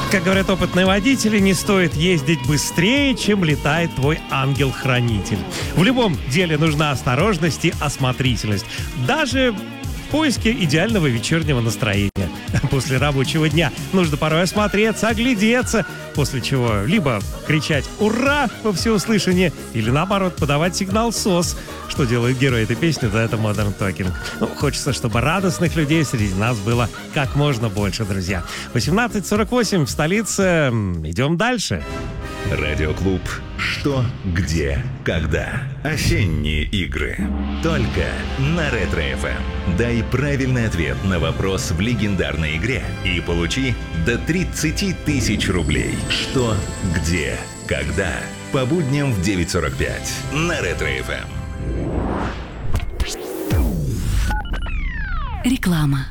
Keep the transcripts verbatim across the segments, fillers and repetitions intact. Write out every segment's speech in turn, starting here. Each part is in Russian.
Как говорят опытные водители, не стоит ездить быстрее, чем летает твой ангел-хранитель. В любом деле нужна осторожность и осмотрительность. Даже в поиске идеального вечернего настроения. После рабочего дня нужно порой осмотреться, оглядеться, после чего либо кричать «Ура!» во всеуслышание, или наоборот подавать сигнал СОС, что делает герой этой песни, да это Modern Talking. Ну, хочется, чтобы радостных людей среди нас было как можно больше, друзья. восемнадцать сорок восемь в столице. Идем дальше. Радиоклуб «Что, где, когда». Осенние игры. Только на Ретро-эф эм. Дай правильный ответ на вопрос в легендарной игре и получи до тридцать тысяч рублей. «Что, где, когда». По будням в девять сорок пять на Ретро-эф эм. Реклама.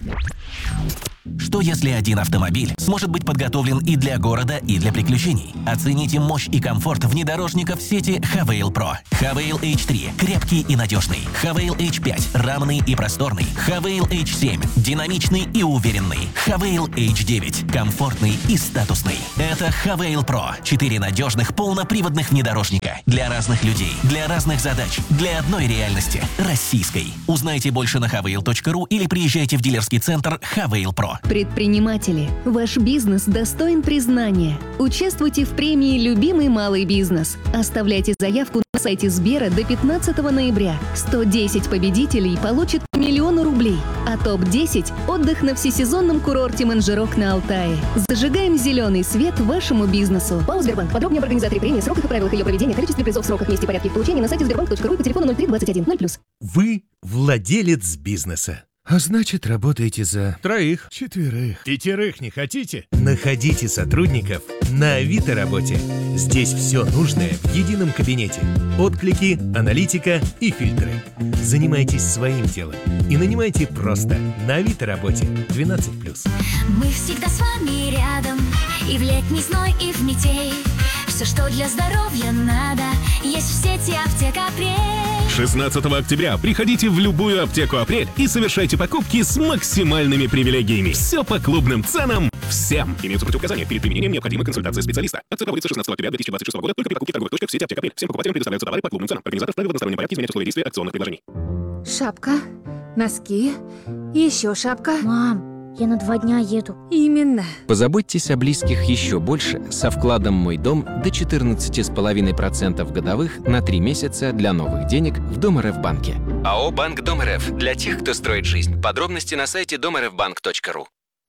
Что если один автомобиль сможет быть подготовлен и для города, и для приключений? Оцените мощь и комфорт внедорожников сети Хавейл Pro. Хавейл эйч три – крепкий и надежный. Хавейл эйч пять – равный и просторный. Хавейл эйч семь – динамичный и уверенный. Хавейл эйч девять – комфортный и статусный. Это Хавейл Pro – четыре надежных полноприводных внедорожника. Для разных людей, для разных задач, для одной реальности – российской. Узнайте больше на хавейл точка ру или приезжайте в дилерский центр Хавейл Pro. Предприниматели, ваш бизнес достоин признания. Участвуйте в премии «Любимый малый бизнес». Оставляйте заявку на сайте Сбера до пятнадцатого ноября. сто десять победителей получат по миллиону рублей, а топ десять – отдых на всесезонном курорте Манжирок на Алтае. Зажигаем зеленый свет вашему бизнесу. ПАО «Сбербанк». Подробнее об организаторе премии, сроках и правилах ее проведения, количестве призов, сроках, месте и порядке их получения на сайте сбербанк точка ру и по телефону ноль три двадцать один ноль плюс. Вы владелец бизнеса. А значит, работаете за троих, четверых, пятерых не хотите? Находите сотрудников на Авито работе. Здесь все нужное в едином кабинете. Отклики, аналитика и фильтры. Занимайтесь своим делом и нанимайте просто на Авито работе двенадцать плюс. Мы всегда с вами рядом, и в летний зной, и в метель. Все, что для здоровья надо, есть в сети «Аптека Апрель». шестнадцатого октября приходите в любую аптеку «Апрель» и совершайте покупки с максимальными привилегиями. Все по клубным ценам всем. Имеются противопоказания. Перед применением необходима консультация специалиста. Акция проводится шестнадцатого октября две тысячи двадцать шестого года только при покупке в торговых точках в сети «Аптека Апрель». Всем покупателям предоставляются товары по клубным ценам. Организатор вправе в одностороннем порядке изменять условия действия акционных предложений. Шапка, носки, еще шапка. Мам, я на два дня еду. Именно. Позаботьтесь о близких еще больше со вкладом «Мой дом» до четырнадцать целых пять десятых процента годовых на три месяца для новых денег в Дом.РФ-банке. АО «Банк Дом.РФ» для тех, кто строит жизнь. Подробности на сайте дом эр эф банк точка ру.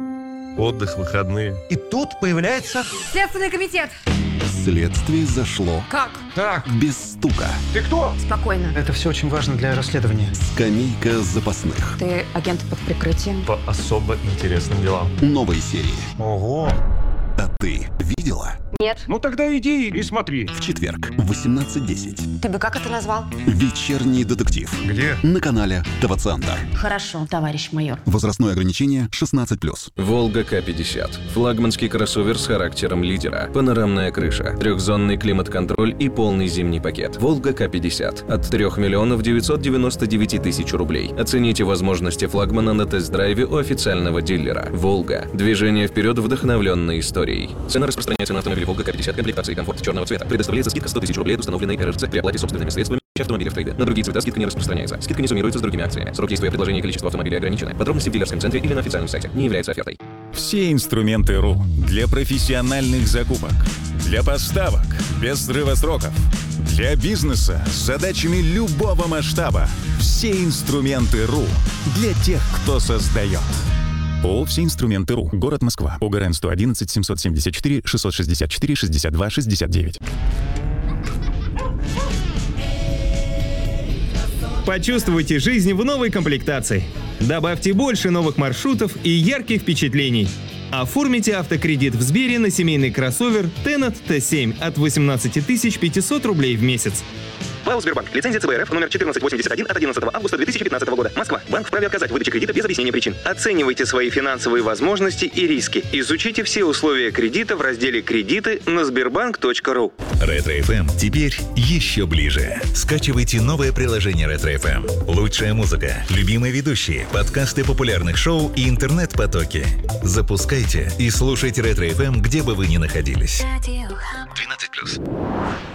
Отдых, выходные. И тут появляется... Следственный комитет. Следствие зашло. Как? Так. Без стука. Ты кто? Спокойно. Это все очень важно для расследования. Скамейка запасных. Ты агент под прикрытием. По особо интересным делам. Новой серии. Ого. А ты видела? Нет. Ну тогда иди и смотри. В четверг в восемнадцать десять. Ты бы как это назвал? Вечерний детектив. Где? На канале ТВ-центр. Хорошо, товарищ майор. Возрастное ограничение шестнадцать плюс. Волга К пятьдесят. Флагманский кроссовер с характером лидера. Панорамная крыша. Трехзонный климат-контроль и полный зимний пакет. Волга К пятьдесят. От трёх миллионов девятьсот девяносто девять тысяч рублей. Оцените возможности флагмана на тест-драйве у официального дилера. Волга. Движение вперед, вдохновленной историей. Цена распространяется на автомобиль Волга К пятьдесят комплектации комфорт черного цвета. Предоставляется скидка сто тысяч рублей от установленной эр эр цэ при оплате собственными средствами автомобиля в трейде. На другие цвета скидка не распространяется. Скидка не суммируется с другими акциями. Срок действия предложения и количество автомобилей ограничены. Подробности в дилерском центре или на официальном сайте. Не является офертой. Все инструменты РУ для профессиональных закупок, для поставок без срыва сроков, для бизнеса с задачами любого масштаба. Все инструменты РУ для тех, кто создает. ООО «Все инструменты РУ». Город Москва. ОГРН сто одиннадцать семьсот семьдесят четыре шестьсот шестьдесят четыре шестьдесят два шестьдесят девять. Почувствуйте жизнь в новой комплектации. Добавьте больше новых маршрутов и ярких впечатлений. Оформите автокредит в Сбере на семейный кроссовер Tenet Т семь от восемнадцать тысяч пятьсот рублей в месяц. ПАО «Сбербанк». Лицензия ЦБ РФ номер четырнадцать восемьдесят один от одиннадцатого августа две тысячи пятнадцатого года. Москва. Банк вправе отказать в выдаче кредита без объяснения причин. Оценивайте свои финансовые возможности и риски. Изучите все условия кредита в разделе «Кредиты» на сбербанк точка ру. Ретро эф эм теперь еще ближе. Скачивайте новое приложение Ретро эф эм. Лучшая музыка, любимые ведущие, подкасты популярных шоу и интернет-потоки. Запускайте и слушайте Ретро эф эм, где бы вы ни находились. двенадцать плюс.